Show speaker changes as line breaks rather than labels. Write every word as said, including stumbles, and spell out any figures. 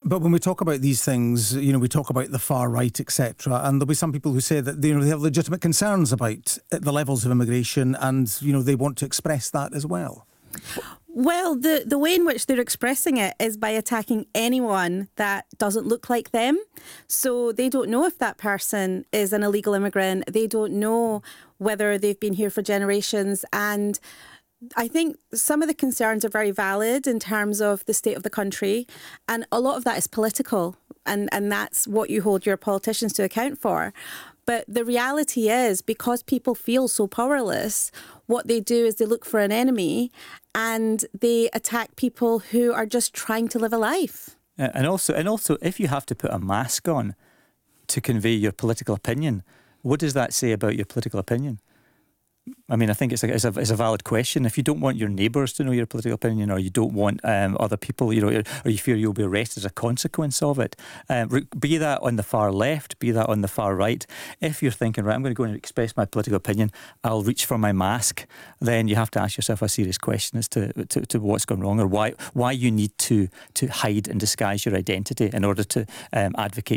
But when we talk about these things, you know, we talk about the far right, et cetera, and there'll be some people who say that, you know, they have legitimate concerns about the levels of immigration, and, you know, they want to express that as well.
Well, the, the way in which they're expressing it is by attacking anyone that doesn't look like them. So they don't know if that person is an illegal immigrant. They don't know whether they've been here for generations. And I think some of the concerns are very valid in terms of the state of the country. And a lot of that is political. And, and that's what you hold your politicians to account for. But the reality is, because people feel so powerless, what they do is they look for an enemy and they attack people who are just trying to live a life.
Uh, and also, and also, if you have to put a mask on to convey your political opinion, what does that say about your political opinion? I mean, I think it's a, it's a, it's a valid question. If you don't want your neighbours to know your political opinion, or you don't want um, other people, you know, or you fear you'll be arrested as a consequence of it, um, be that on the far left, be that on the far right, if you're thinking, right, I'm going to go and express my political opinion, I'll reach for my mask, then you have to ask yourself a serious question as to, to, to what's gone wrong, or why why you need to to hide and disguise your identity in order to um, advocate